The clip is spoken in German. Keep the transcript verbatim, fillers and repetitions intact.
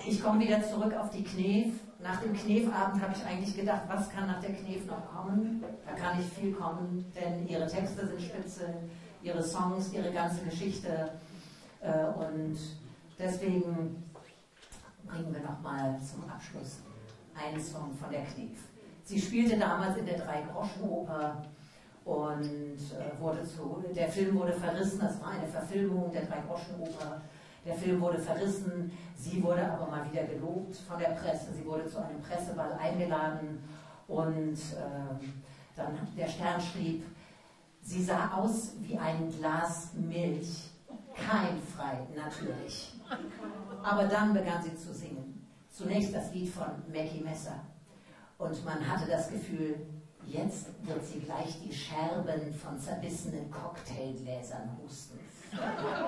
Ich komme wieder zurück auf die Knef. Nach dem Knefabend habe ich eigentlich gedacht, was kann nach der Knef noch kommen? Da kann nicht viel kommen, denn ihre Texte sind spitze, ihre Songs, ihre ganze Geschichte. Und deswegen bringen wir nochmal zum Abschluss einen Song von der Knef. Sie spielte damals in der Drei-Groschen-Oper und äh, wurde zu, der Film wurde verrissen, das war eine Verfilmung der Drei-Groschen-Oper. Der Film wurde verrissen, sie wurde aber mal wieder gelobt von der Presse, sie wurde zu einem Presseball eingeladen und äh, dann der Stern schrieb, sie sah aus wie ein Glas Milch, keimfrei natürlich. Aber dann begann sie zu singen. Zunächst das Lied von Mackie Messer. Und man hatte das Gefühl, jetzt wird sie gleich die Scherben von zerbissenen Cocktailgläsern husten.